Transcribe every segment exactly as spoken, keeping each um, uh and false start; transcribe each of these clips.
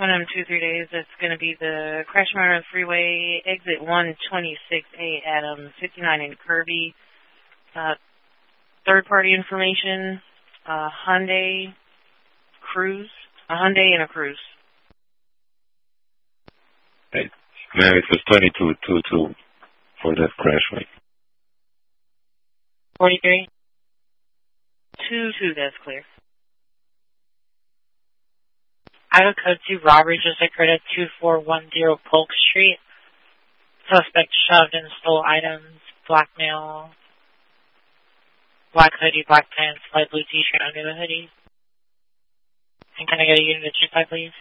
One of them two, three days. That's going to be the crash murder on the freeway, exit one twenty-six A, Adam, fifty-nine in Kirby. Uh, third-party information, uh, Hyundai Cruise, a Hyundai and a Cruise. Hey, man, it was twenty-two two two for that crash, right? forty-three? two two, that's clear. Idaho Code two robbery just occurred at two four one zero Polk Street. Suspect shoved and stole items, black male, black hoodie, black pants, light blue t-shirt under the hoodie. And can I get a unit of check by, please?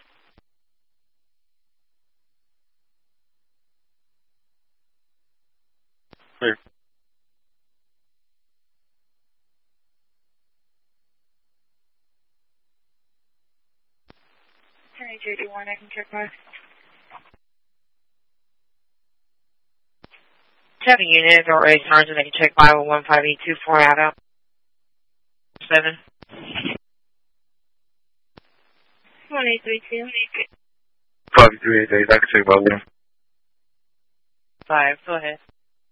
Clear. J D one, I can check by. Seven units or eight sergeant, I can check by with one five eight two four out out. Seven. one eight three two. five three eight eight, I can check by one. Five, go ahead.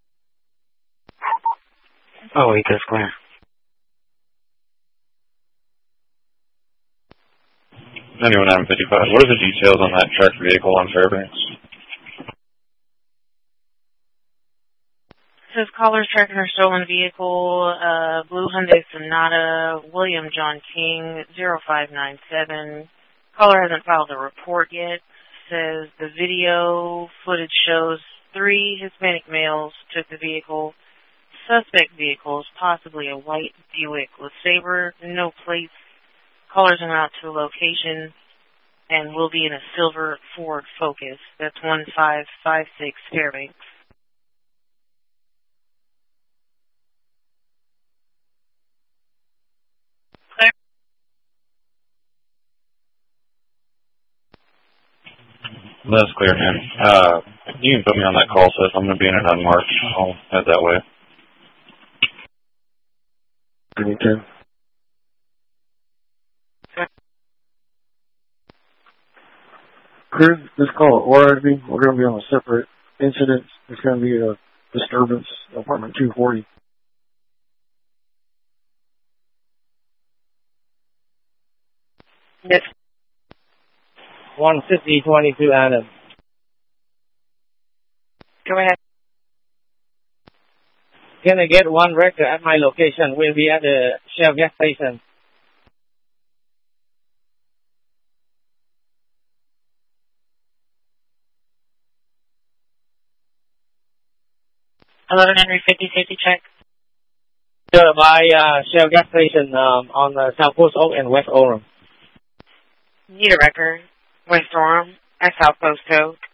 Oh, wait, that's clear. ninety-one nine fifty-five. What are the details on that tracked vehicle on Fairbanks? Says callers tracking her stolen vehicle, uh, blue Hyundai Sonata, William John King, zero five nine seven. Caller hasn't filed a report yet. Says the video footage shows three Hispanic males took the vehicle. Suspect vehicles, possibly a white Buick with Sabre, no plates. Callers are out to the location and will be in a silver Ford Focus. That's one five five six Fairbanks. Clear. That's clear, man. Uh, you can put me on that call, so if I'm going to be in it unmarked, I'll head that way. Anytime. Crew, this call at O R B. We're going to be on a separate incident. It's going to be a disturbance, apartment two forty. Yes. one fifty twenty-two Adam. Go ahead. Can I get one record at my location? We'll be at the Shell gas station. eleven Henry fifty safety check. Sure, by uh, Shell gas station um, on uh, South Post Oak and West Orem. Need a record. West Orem, at South Post Oak.